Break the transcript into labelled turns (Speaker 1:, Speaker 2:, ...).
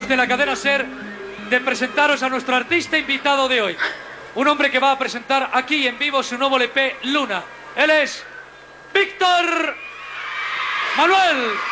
Speaker 1: de la cadena SER de presentaros a nuestro artista invitado de hoy. Un hombre que va a presentar aquí en vivo su nuevo LP, Luna. Él es Víctor Manuel.